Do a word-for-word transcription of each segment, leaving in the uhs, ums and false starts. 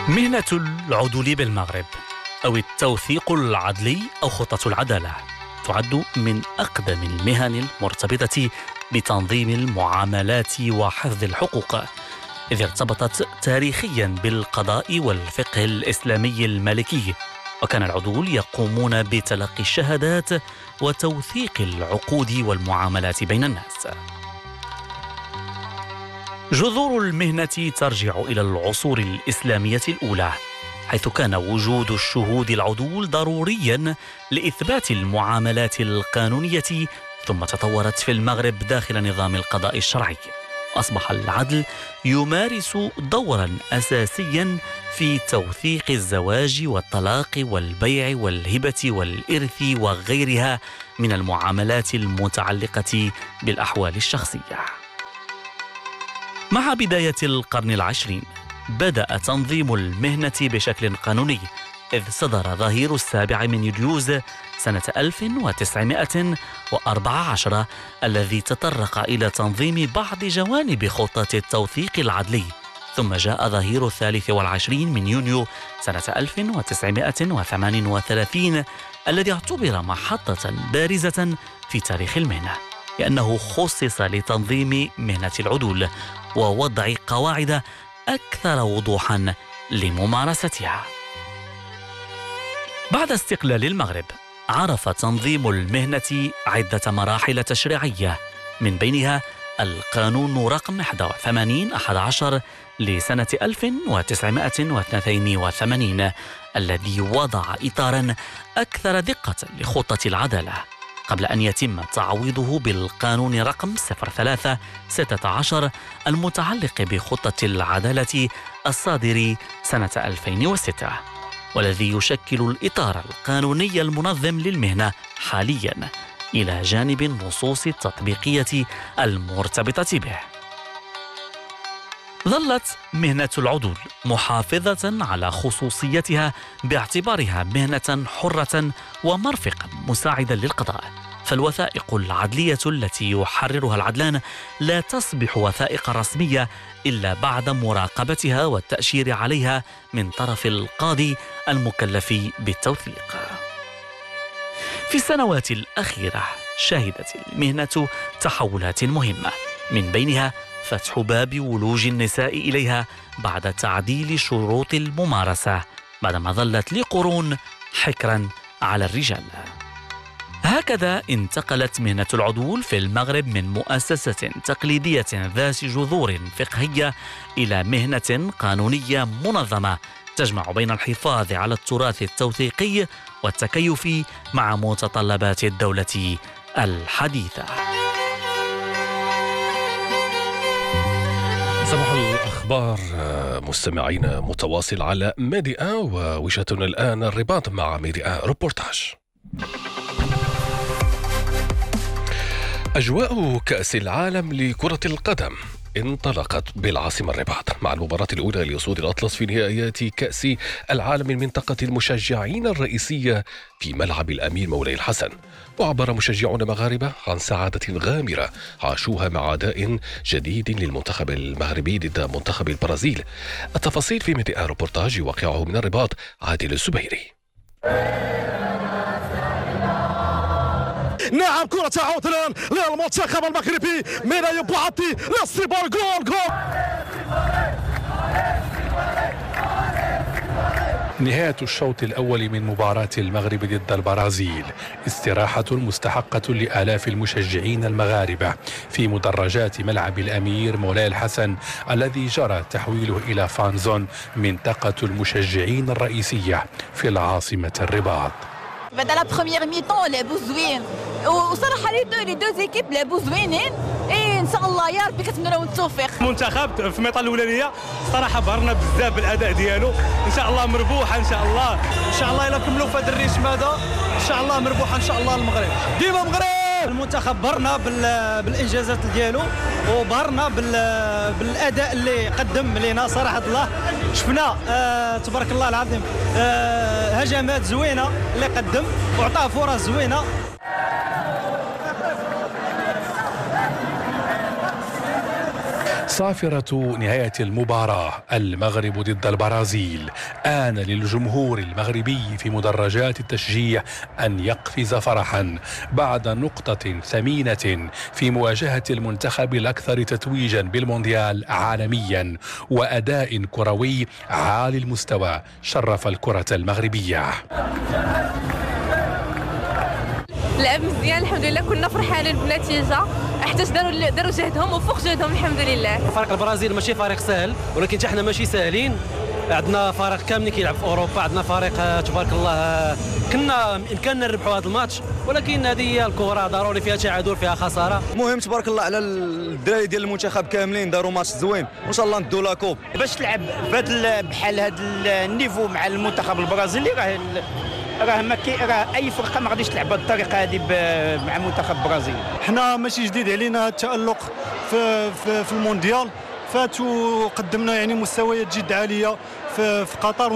مهنة العدول بالمغرب أو التوثيق العدلي أو خطة العدالة تعد من أقدم المهن المرتبطة بتنظيم المعاملات وحفظ الحقوق، إذ ارتبطت تاريخيا بالقضاء والفقه الإسلامي المالكي، وكان العدول يقومون بتلقي الشهادات وتوثيق العقود والمعاملات بين الناس. جذور المهنة ترجع إلى العصور الإسلامية الأولى، حيث كان وجود الشهود العدول ضروريا لإثبات المعاملات القانونية، ثم تطورت في المغرب داخل نظام القضاء الشرعي، أصبح العدل يمارس دورا أساسيا في توثيق الزواج والطلاق والبيع والهبة والإرث وغيرها من المعاملات المتعلقة بالأحوال الشخصية. مع بداية القرن العشرين بدأ تنظيم المهنة بشكل قانوني، إذ صدر ظهير السابع من يوليوز سنة ألف وتسعمائة وأربعة عشر الذي تطرق إلى تنظيم بعض جوانب خطة التوثيق العدلي، ثم جاء ظهير الثالث والعشرين من يونيو سنة ألف وتسعمائة وثمانية وثلاثين الذي اعتبر محطة بارزة في تاريخ المهنة، لأنه خصص لتنظيم مهنة العدول ووضع قواعد أكثر وضوحا لممارستها. بعد استقلال المغرب عرف تنظيم المهنة عدة مراحل تشريعية، من بينها القانون رقم واحد وثمانين أحد عشر لسنة ألف وتسعمائة واثنين وثمانين الذي وضع إطارا أكثر دقة لخطة العدالة، قبل أن يتم تعويضه بالقانون رقم صفر ثلاثة ستة عشر المتعلق بخطة العدالة الصادر سنة ألفين وستة، والذي يشكل الإطار القانوني المنظم للمهنة حاليا، إلى جانب النصوص التطبيقية المرتبطة به. ظلت مهنة العدول محافظة على خصوصيتها باعتبارها مهنة حرة ومرفقا مساعدا للقضاء، فالوثائق العدلية التي يحررها العدلان لا تصبح وثائق رسمية إلا بعد مراقبتها والتأشير عليها من طرف القاضي المكلف بالتوثيق. في السنوات الأخيرة شهدت المهنة تحولات مهمة، من بينها فتح باب ولوج النساء إليها بعد تعديل شروط الممارسة، بعدما ظلت لقرون حكرا على الرجال. هكذا انتقلت مهنة العدول في المغرب من مؤسسة تقليدية ذات جذور فقهية إلى مهنة قانونية منظمة تجمع بين الحفاظ على التراث التوثيقي والتكيف مع متطلبات الدولة الحديثة. صباح الأخبار مستمعين متواصل على ميديا، ووجهتنا الآن الرباط مع ميديا روبورتاج. أجواء كأس العالم لكرة القدم انطلقت بالعاصمة الرباط مع المباراة الأولى لأسود الأطلس في نهائيات كأس العالم من منطقة المشجعين الرئيسية في ملعب الأمير مولاي الحسن. وعبر مشجعون مغاربة عن سعادة غامرة عاشوها مع أداء جديد للمنتخب المغربي ضد منتخب البرازيل. التفاصيل في ميديا روبورتاج واقعه من الرباط عادل السبيري. نعم، كرة تعود الآن للمنتخب المغربي من يبعطي للصبار. جول جول. نهاية الشوط الأول من مباراة المغرب ضد البرازيل، استراحة مستحقة لآلاف المشجعين المغاربة في مدرجات ملعب الأمير مولاي الحسن الذي جرى تحويله إلى فانزون، منطقة المشجعين الرئيسية في العاصمة الرباط. بعد لا بروميير ميطون لعبوا زوين، وصراحه لي دو لي دو زيكيب لعبوا زوينين، اي ان شاء الله يا ربي كنتمنى لهم التوفيق. المنتخب في الميطه الاولانيه صراحه بهرنا بزاف بالاداء ديالو، ان شاء الله مربوحه ان شاء الله، ان شاء الله الا كملوا في هذا الريتم هذا ان شاء الله مربوحه ان شاء الله المغرب. ديما مغرب. المنتخب بهرنا بالانجازات ديالو، وبهرنا بالاداء اللي قدم لنا صراحه الله. شفنا آه تبارك الله العظيم آه هجمات زوينه اللي قدم وعطاه فرص زوينه. صافرة نهاية المباراة، المغرب ضد البرازيل. آن للجمهور المغربي في مدرجات التشجيع أن يقفز فرحا بعد نقطة ثمينة في مواجهة المنتخب الأكثر تتويجا بالمونديال عالميا، وأداء كروي عالي المستوى شرف الكرة المغربية. لعب مزيان الحمد لله، كنا فرحانين بالنتيجه حتى داروا داروا جهدهم وفوق جهدهم الحمد لله. فريق البرازيل ماشي فريق سهل، ولكن حتى حنا ماشي ساهلين. عندنا فريق كامل كيلعب في اوروبا، عندنا فريق تبارك الله كنا بامكاننا نربحوا هذا الماتش، ولكن هذه هي الكره، ضروري فيها تعادل فيها خساره. المهم تبارك الله على الدراري ديال المنتخب كاملين، داروا ماتش زوين وان شاء الله ندو لا كوب. باش تلعب بهذا بحال هذا النيفو مع المنتخب البرازيلي راه راه ما كي راه اي فرقه ما غاديش تلعب بهذه الطريقه هذه مع المنتخب البرازيلي. حنا ماشي جديد علينا هذا التالق في في, في المونديال، فات وقدمنا يعني مستويات جد عاليه في, في قطر.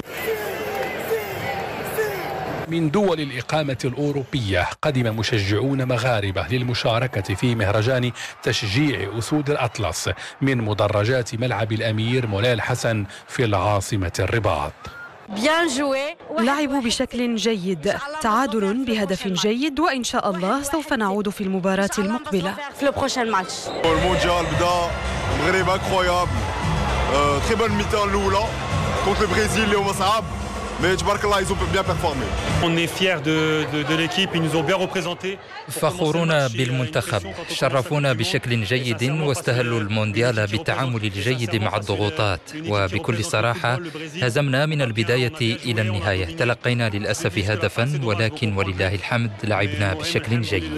من دول الإقامة الأوروبية قدم مشجعون مغاربة للمشاركة في مهرجان تشجيع أسود الأطلس من مدرجات ملعب الأمير مولاي الحسن في العاصمة الرباط. لعبوا بشكل جيد، تعادل بهدف جيد، وإن شاء الله سوف نعود في المباراة المقبلة. المونديال بدا المغرب انكرويابل، تري بون ميتان الاولى كونتر البرازيل اللي هو صعب، مي تبارك الله ils ont bien performé. On est fiers de de de l'équipe, ils nous ont bien représenté. فخورون بالمنتخب، شرفونا بشكل جيد واستهلوا المونديال بالتعامل الجيد مع الضغوطات، وبكل صراحة هزمنا من البداية إلى النهاية. تلقينا للأسف هدفا، ولكن ولله الحمد لعبنا بشكل جيد.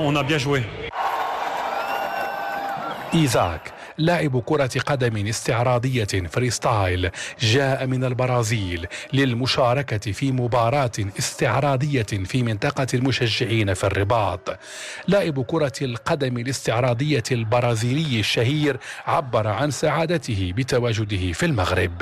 إيزاك لاعب كرة قدم استعراضية فريستايل جاء من البرازيل للمشاركة في مباراة استعراضية في منطقة المشجعين في الرباط. لاعب كرة القدم الاستعراضية البرازيلي الشهير عبر عن سعادته بتواجده في المغرب.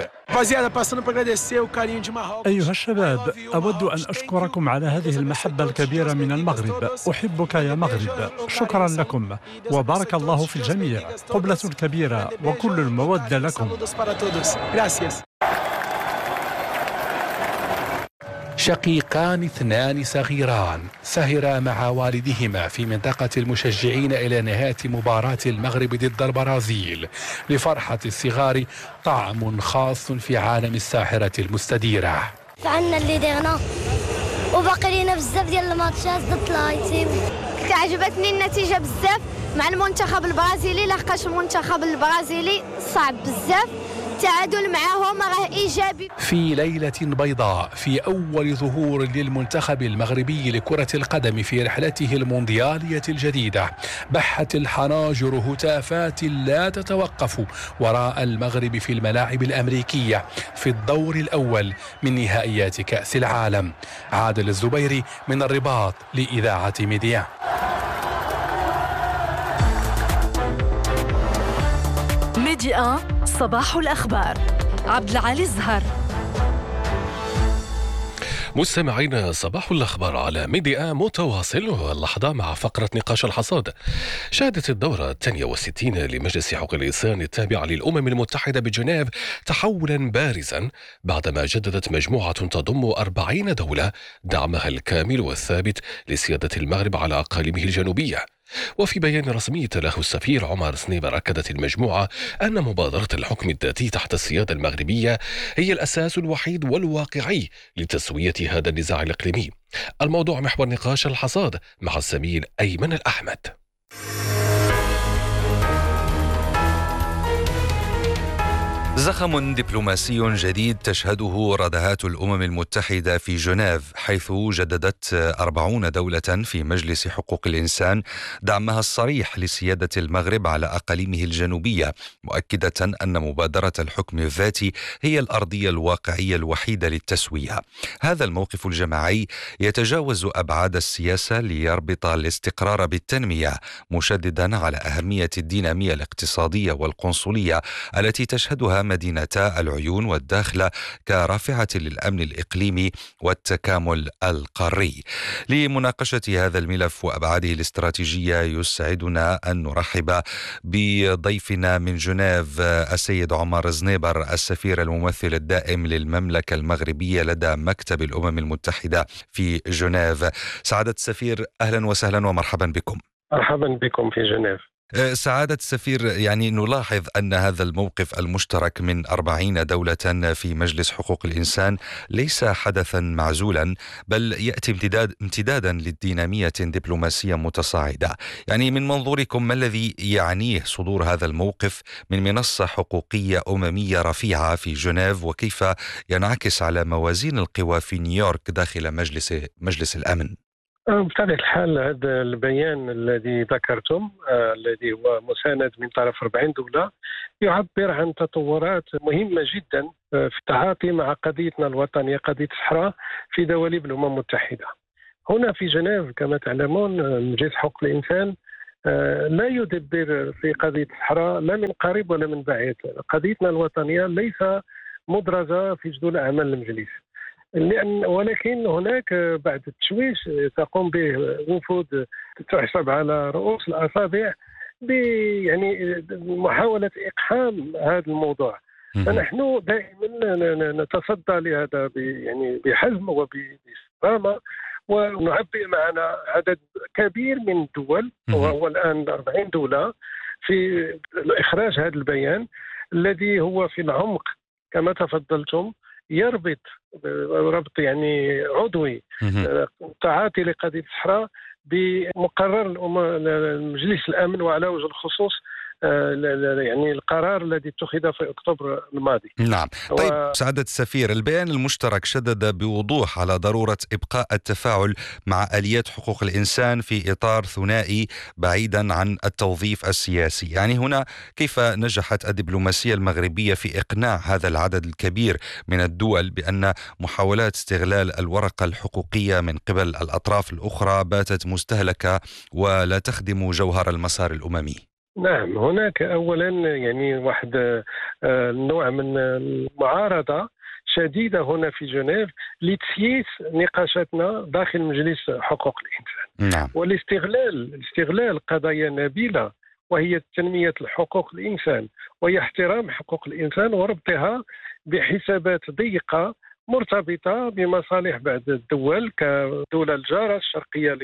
أيها الشباب، أود أن أشكركم على هذه المحبة الكبيرة من المغرب. أحبك يا مغرب، شكرا لكم وبارك الله في الجميع. قبلة كبيرة وكل المودة لكم. شقيقان اثنان صغيران سهرا مع والدهما في منطقة المشجعين إلى نهاية مباراة المغرب ضد البرازيل. لفرحة الصغار طعم خاص في عالم الساحرة المستديرة. فعلنا اللي ديرنا وباقي لينا بزاف ديال الماتشات ضد الهايتي. عجبتني النتيجة بزاف مع المنتخب البرازيلي، لحقاش المنتخب البرازيلي صعب بزاف، التعادل معهم راه إيجابي. في ليلة بيضاء، في أول ظهور للمنتخب المغربي لكرة القدم في رحلته المونديالية الجديدة، بحت الحناجر هتافات لا تتوقف وراء المغرب في الملاعب الأمريكية في الدور الأول من نهائيات كأس العالم. عادل الزبيري من الرباط لإذاعة ميديا. ميديا صباح الأخبار، عبد العالي الزهر. مستمعينا، صباح الأخبار على ميديا متواصل، واللحظة مع فقرة نقاش الحصاد. شهدت الدورة الثانية والستين لمجلس حقوق الإنسان التابع للأمم المتحدة بجنيف تحولا بارزا بعدما جددت مجموعة تضم أربعين دولة دعمها الكامل والثابت لسيادة المغرب على أقاليمه الجنوبية. وفي بيان رسمي تلاه السفير عمر سنيبر، أكدت المجموعة أن مبادرة الحكم الذاتي تحت السيادة المغربية هي الأساس الوحيد والواقعي لتسوية هذا النزاع الإقليمي. الموضوع محور نقاش الحصاد مع الزميل أيمن الأحمد. زخم دبلوماسي جديد تشهده ردهات الأمم المتحدة في جنيف، حيث جددت أربعون دولة في مجلس حقوق الإنسان دعمها الصريح لسيادة المغرب على أقاليمه الجنوبية، مؤكدة أن مبادرة الحكم الذاتي هي الأرضية الواقعية الوحيدة للتسوية. هذا الموقف الجماعي يتجاوز أبعاد السياسة ليربط الاستقرار بالتنمية، مشددا على أهمية الدينامية الاقتصادية والقنصلية التي تشهدها مدينتا العيون والداخلة كرافعة للأمن الإقليمي والتكامل القاري. لمناقشة هذا الملف وأبعاده الاستراتيجية يسعدنا أن نرحب بضيفنا من جنيف السيد عمر زنيبر، السفير الممثل الدائم للمملكة المغربية لدى مكتب الأمم المتحدة في جنيف. سعادة السفير، أهلا وسهلا ومرحبا بكم. مرحبا بكم في جنيف. سعادة السفير، يعني نلاحظ أن هذا الموقف المشترك من أربعين دولة في مجلس حقوق الإنسان ليس حدثا معزولا، بل يأتي امتداد امتدادا للدينامية دبلوماسية متصاعدة. يعني من منظوركم ما الذي يعنيه صدور هذا الموقف من منصة حقوقية أممية رفيعة في جنيف، وكيف ينعكس على موازين القوى في نيويورك داخل مجلس مجلس الأمن؟ بطبيعة الحال هذا البيان الذي ذكرتم آه الذي هو مساند من طرف أربعين دولة يعبر عن تطورات مهمة جدا آه في التعاطي مع قضيتنا الوطنية، قضية الصحراء في دواليب الأمم المتحدة. هنا في جنيف كما تعلمون مجلس حقوق الإنسان آه لا يدبر في قضية الصحراء لا من قريب ولا من بعيد. قضيتنا الوطنية ليس مدرجة في جدول أعمال المجلس، لأن ولكن هناك بعض التشويش تقوم به وفود تحسب على رؤوس الأصابع يعني محاولة إقحام هذا الموضوع. فنحن دائما نتصدى لهذا يعني بحزم وباستقامة، ونعبئ معنا عدد كبير من الدول وهو الآن أربعين دولة في إخراج هذا البيان الذي هو في العمق كما تفضلتم يربط ربط يعني عضوي تعاطي لقضية الصحراء بمقرر مجلس الأمن، وعلى وجه الخصوص يعني القرار الذي اتخذ في أكتوبر الماضي. نعم. طيب و... سعادة السفير، البيان المشترك شدد بوضوح على ضرورة إبقاء التفاعل مع آليات حقوق الإنسان في إطار ثنائي بعيدا عن التوظيف السياسي. يعني هنا كيف نجحت الدبلوماسية المغربية في إقناع هذا العدد الكبير من الدول بأن محاولات استغلال الورقة الحقوقية من قبل الأطراف الأخرى باتت مستهلكة ولا تخدم جوهر المسار الأممي؟ نعم، هناك أولا يعني واحد نوع من المعارضة شديدة هنا في جنيف لتسييس نقاشاتنا داخل مجلس حقوق الإنسان. نعم. والاستغلال استغلال قضايا نبيلة وهي تنمية حقوق الإنسان وهي احترام حقوق الإنسان وربطها بحسابات ضيقة مرتبطة بمصالح بعض الدول كدولة الجارة الشرقية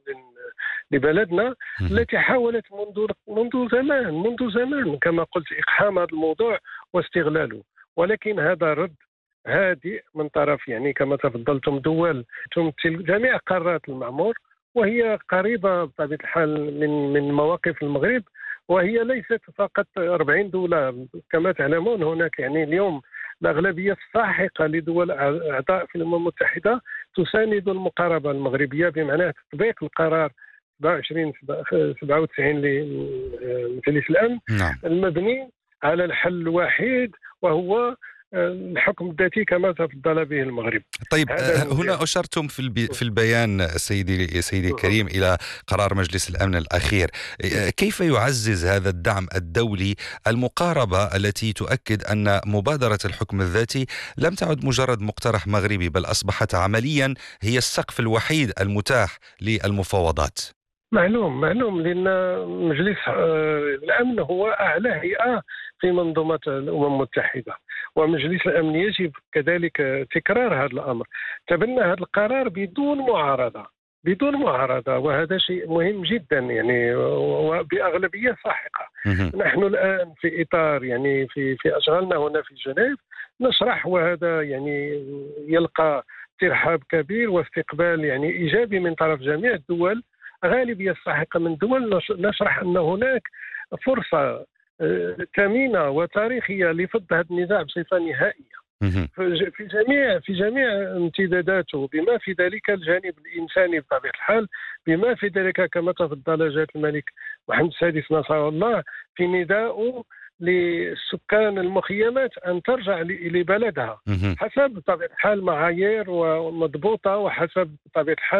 لبلدنا التي حاولت منذ منذ زمان منذ زمان كما قلت إقحام هذا الموضوع واستغلاله، ولكن هذا رد هادئ من طرف يعني كما تفضلتم دول تمثل جميع قارات المعمور، وهي قريبة بطبيعة الحال من من مواقف المغرب، وهي ليست فقط أربعين دولة كما تعلمون. هناك يعني اليوم الأغلبية الساحقة لدول أعضاء في الأمم المتحدة تساند المقاربة المغربية بمعنى تطبيق القرار سبعة وعشرين سبعة وتسعين لمجلس الأمن. نعم. المبني على الحل الوحيد وهو الحكم الذاتي كما تفضل به المغرب. طيب هنا أشرتم في البي في البيان سيدي سيدي الكريم إلى قرار مجلس الأمن الأخير. كيف يعزز هذا الدعم الدولي المقاربة التي تؤكد أن مبادرة الحكم الذاتي لم تعد مجرد مقترح مغربي، بل أصبحت عمليا هي السقف الوحيد المتاح للمفاوضات؟ معلوم معلوم لأن مجلس الأمن هو أعلى هيئة في منظومة الأمم المتحدة، ومجلس الأمن يجب كذلك تكرار هذا الأمر. تبنى هذا القرار بدون معارضة بدون معارضة وهذا شيء مهم جدا يعني وبأغلبية ساحقة. نحن الآن في إطار يعني في في أشغالنا هنا في جنيف نشرح، وهذا يعني يلقى ترحاب كبير واستقبال يعني إيجابي من طرف جميع الدول، غالبية الساحقة من الدول. نشرح أن هناك فرصة ثمينة وتاريخية لفض هذا النزاع بصفة نهائية في جميع في جميع امتداداته، بما في ذلك الجانب الإنساني بطبيعة الحال، بما في ذلك كما تفضل جلالة الملك محمد السادس نصره الله في نداءه للسكان المخيمات أن ترجع لبلدها حسب طبيعة الحال معايير ومضبوطة وحسب طبيعة الحال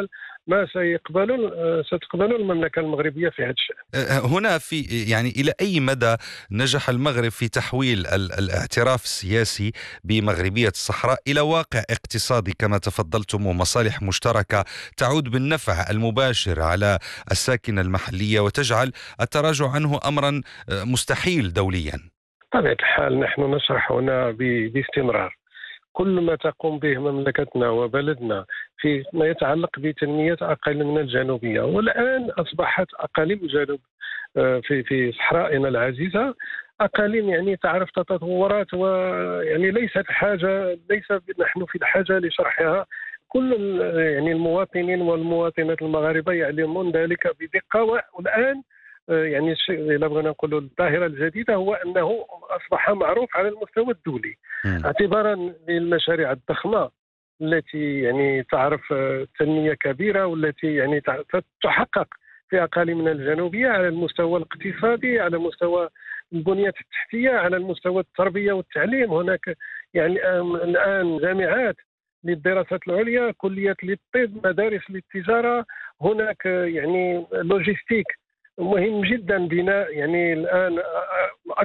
ما سيقبل ستقبل المملكة المغربية في هذا الشأن. هنا في يعني إلى أي مدى نجح المغرب في تحويل الاعتراف السياسي بمغربية الصحراء إلى واقع اقتصادي كما تفضلتم ومصالح مشتركة تعود بالنفع المباشر على الساكنة المحلية وتجعل التراجع عنه أمرا مستحيل دوليا؟ بطبيعة الحال نحن نشرح هنا باستمرار كل ما تقوم به مملكتنا وبلدنا في ما يتعلق بتنمية أقاليمنا الجنوبية، والآن أصبحت أقاليم الجنوب في في صحرائنا العزيزة أقاليم يعني تعرف تطورات، ويعني ليست حاجة ليس نحن في الحاجة لشرحها. كل يعني المواطنين والمواطنات المغاربة يعلمون ذلك بدقة. والآن يعني إذا بغينا نقولوا الظاهرة الجديدة هو أنه أصبح معروف على المستوى الدولي اعتبارا للمشاريع الضخمة التي يعني تعرف تنمية كبيرة والتي يعني تحقق في أقاليمنا الجنوبية على المستوى الاقتصادي، على مستوى البنية التحتية، على المستوى التربية والتعليم. هناك يعني الآن جامعات للدراسات العليا، كليات للطب، مدارس للتجارة، هناك يعني لوجيستيك مهم جدا، بناء يعني الآن